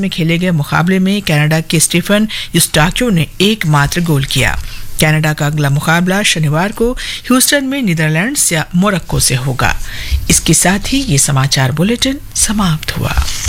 में खेले गए मुकाबले में कनाडा के स्टीफन यूस्टाक्यो ने एकमात्र गोल किया। कनाडा का अगला मुकाबला शनिवार को ह्यूस्टन में नीदरलैंड्स या मोरक्को से होगा। इसके साथ ही ये समाचार बुलेटिन समाप्त हुआ।